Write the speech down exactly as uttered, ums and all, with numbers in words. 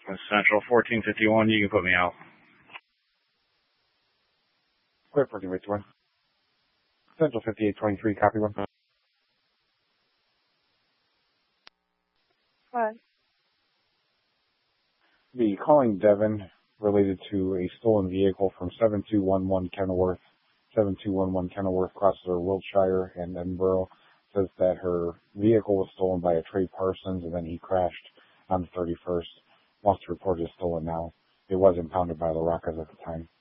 Central fourteen fifty-one, you can put me out. Clear fourteen fifty-one. Central fifty-eight twenty-three, copy one. Hi. Be calling Devin related to a stolen vehicle from seven two one one Kenilworth. seven two one one Kenilworth crosses Wiltshire and Edinburgh. Says that her vehicle was stolen by a Trey Parsons and then he crashed on the thirty-first. Wants to report it stolen now. It was impounded by the Rockers at the time.